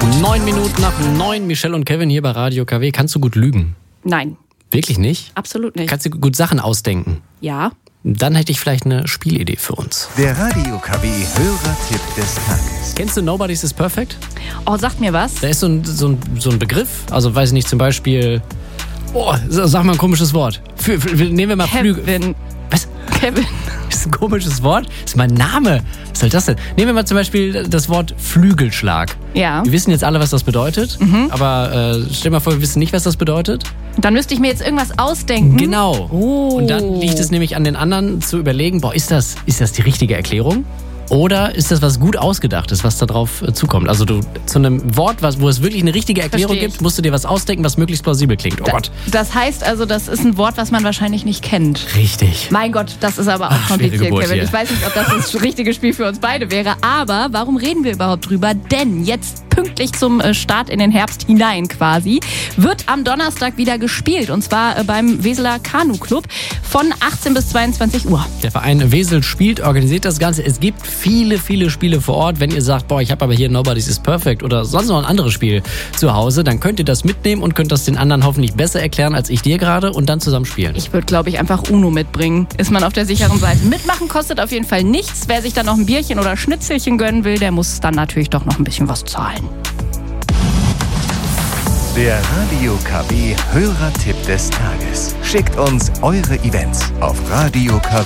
9:09, Michelle und Kevin hier bei Radio KW. Kannst du gut lügen? Nein. Wirklich nicht? Absolut nicht. Kannst du gut Sachen ausdenken? Ja. Dann hätte ich vielleicht eine Spielidee für uns. Der Radio KW Hörertipp des Tages. Kennst du Nobody's is Perfect? Oh, sagt mir was. Da ist so ein Begriff, also weiß ich nicht, zum Beispiel, sag mal ein komisches Wort. Nehmen wir mal Flügel. Kevin. Was? Kevin. Das ist ein komisches Wort? Das ist mein Name. Was soll das denn? Nehmen wir mal zum Beispiel das Wort Flügelschlag. Ja. Wir wissen jetzt alle, was das bedeutet, aber stell mal vor, wir wissen nicht, was das bedeutet. Dann müsste ich mir jetzt irgendwas ausdenken. Genau. Oh. Und dann liegt es nämlich an den anderen zu überlegen, ist das die richtige Erklärung? Oder ist das was gut Ausgedachtes, was da drauf zukommt? Also du zu einem Wort, wo es wirklich eine richtige Erklärung gibt, musst du dir was ausdenken, was möglichst plausibel klingt. Oh Gott. Das heißt also, das ist ein Wort, was man wahrscheinlich nicht kennt. Richtig. Mein Gott, das ist aber auch kompliziert, Geburt Kevin. hier. Ich weiß nicht, ob das richtige Spiel für uns beide wäre, aber warum reden wir überhaupt drüber? Denn jetzt pünktlich zum Start in den Herbst hinein quasi, wird am Donnerstag wieder gespielt. Und zwar beim Weseler Kanu-Club von 18 bis 22 Uhr. Der Verein Wesel spielt, organisiert das Ganze. Es gibt viele Spiele vor Ort. Wenn ihr sagt, ich habe aber hier Nobody's is Perfect oder sonst noch ein anderes Spiel zu Hause, dann könnt ihr das mitnehmen und könnt das den anderen hoffentlich besser erklären als ich dir gerade und dann zusammen spielen. Ich würde, glaube ich, einfach Uno mitbringen. Ist man auf der sicheren Seite. Mitmachen kostet auf jeden Fall nichts. Wer sich dann noch ein Bierchen oder Schnitzelchen gönnen will, der muss dann natürlich doch noch ein bisschen was zahlen. Der Radio KW Hörertipp des Tages. Schickt uns eure Events auf radiokw.de.